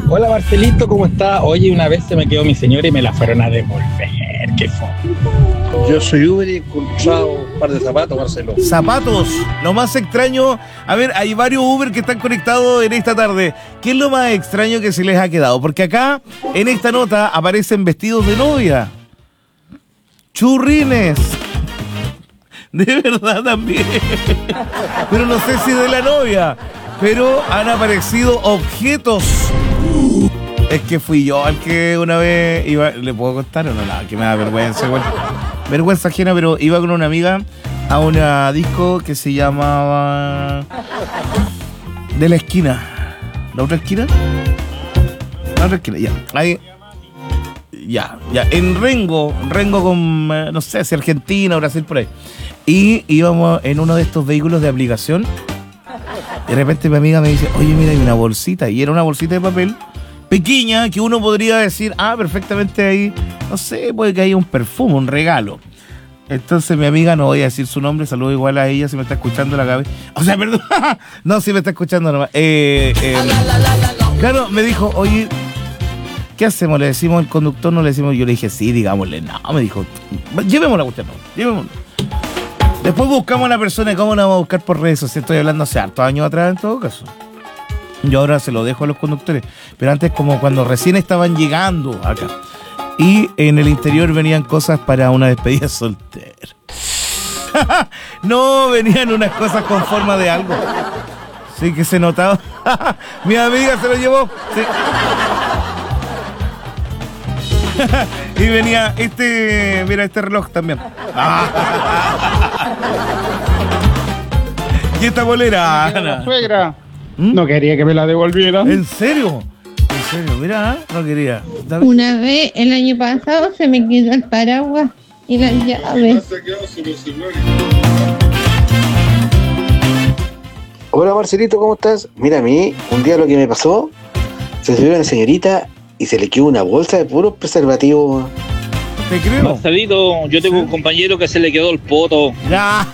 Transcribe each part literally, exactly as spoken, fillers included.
Hola Marcelito, ¿cómo está? Oye, una vez se me quedó mi señora y me la fueron a devolver. ¿Qué fue? Yo soy Uber y he encontrado un par de zapatos, Marcelo. Zapatos, lo más extraño. A ver, hay varios Uber que están conectados en esta tarde. ¿Qué es lo más extraño que se les ha quedado? Porque acá, en esta nota, aparecen vestidos de novia, churrines, de verdad también. Pero no sé si de la novia. Pero han aparecido objetos. Es que fui yo el que una vez iba... ¿Le puedo contar o no? No, que me da vergüenza igual. Vergüenza ajena, pero iba con una amiga a una disco que se llamaba... De la esquina. ¿La otra esquina? La otra esquina, ya. Ahí... Ya, ya. En Rengo, Rengo con... No sé si Argentina o Brasil, por ahí. Y íbamos en uno de estos vehículos de aplicación. Y de repente mi amiga me dice, oye, mira, hay una bolsita. Y era una bolsita de papel pequeña que uno podría decir, ah, perfectamente ahí, no sé, puede que haya un perfume, un regalo. Entonces mi amiga, no voy a decir su nombre, saludo igual a ella si me está escuchando la cabeza. O sea, perdón, no, si me está escuchando nomás. Eh, eh, claro, me dijo, oye, ¿qué hacemos? ¿Le decimos al conductor? No le decimos. Yo le dije, sí, digámosle. No, me dijo, llevémosla a cuestión, no, llevémosla. Después buscamos a la persona y cómo la vamos a buscar por redes sociales. Estoy hablando hace hartos años atrás en todo caso. Yo ahora se lo dejo a los conductores. Pero antes como cuando recién estaban llegando acá. Y en el interior venían cosas para una despedida soltera. No, venían unas cosas con forma de algo. Sí que se notaba. Mi amiga se lo llevó. Sí. Y venía este, mira, este reloj también. Y esta bolera. La suegra ¿Mm? no quería que me la devolvieran. ¿En serio? ¿En serio? Mira, no quería. Una vez, el año pasado, se me quedó el paraguas y las llaves. Hola Marcelito, ¿cómo estás? Mira, a mí, un día lo que me pasó, se subió una señorita y se le quedó una bolsa de puros preservativos. Te creo. Marcelito, yo tengo ¿Sí? un compañero que se le quedó el poto. Ya.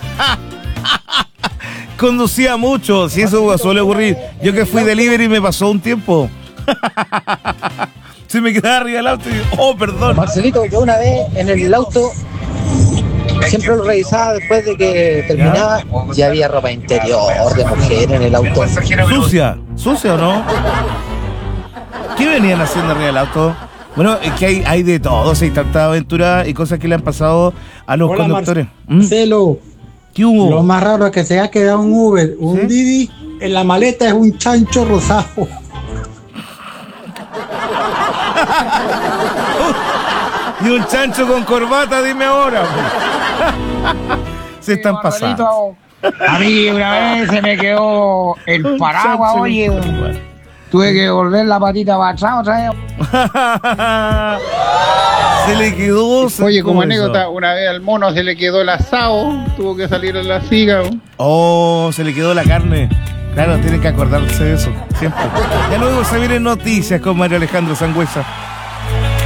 Conducía mucho, si eso suele ocurrir. Yo que fui delivery me pasó un tiempo. Se me quedaba arriba del auto y oh, perdón. Marcelito, yo una vez en el auto siempre lo revisaba después de que terminaba. ¿Ya? Ya había ropa interior de mujer en el auto. ¿Sucia? ¿Sucia o no? ¿Qué venían haciendo arriba del auto? Bueno, es que hay, hay de todo, hay tanta aventura y cosas que le han pasado a los Hola, conductores. Marcelo, ¿qué hubo? Lo más raro es que se ha quedado un Uber, un ¿Sí? Didi, en la maleta es un chancho rosado. Y un chancho con corbata, dime ahora. Se están pasando. A mí una vez se me quedó el paraguas, oye. Tuve que volver la patita para atrás otra vez. Se le quedó. Oye, como anécdota, una vez al mono se le quedó el asado, tuvo que salir a la siga. Oh, se le quedó la carne. Claro, tienen que acordarse de eso, siempre. Ya luego se vienen noticias con Mario Alejandro Sangüesa.